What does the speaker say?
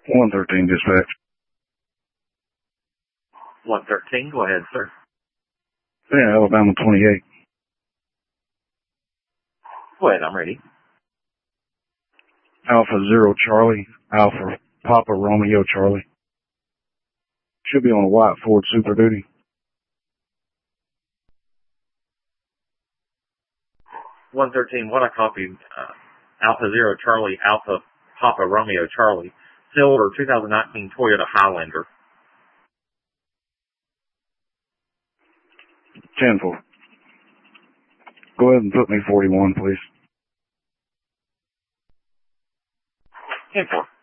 113 dispatch. 113, go ahead, sir. Yeah, Alabama 28. Go ahead, I'm ready. Alpha Zero Charlie, Alpha Papa Romeo Charlie. Should be on a white Ford Super Duty. What I copied, Alpha Zero Charlie, Alpha Papa Romeo Charlie, sale order 2019 Toyota Highlander. 10-4. Go ahead and put me 41, please. 10-4.